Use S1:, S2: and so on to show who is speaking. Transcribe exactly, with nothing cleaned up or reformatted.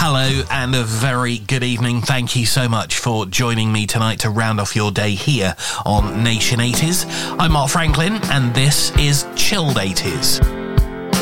S1: Hello and a very good evening. Thank you so much for joining me tonight to round off your day here on Nation eighties. I'm Mark Franklin and this is Chilled eighties.